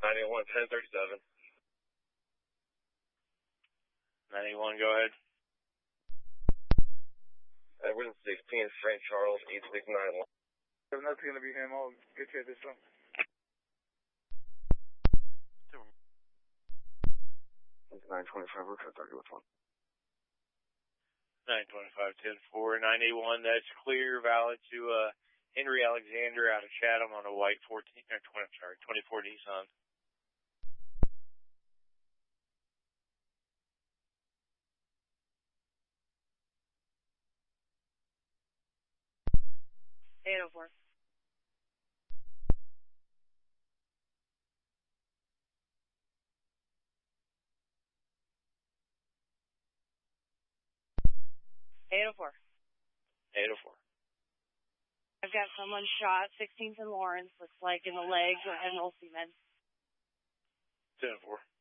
981, 1037. 981, go ahead. Edward 16, Frank Charles, 869. If that's going to be him, I'll get you this one. 925, we're 1030 with one. 925, 10-4, 981, that's clear, valid to Henry Alexander out of Chatham on a white 24 Nissan. $804. $804. 804. I've got someone shot, 16th and Lawrence, looks like in the leg, and we'll see, man. 10-4.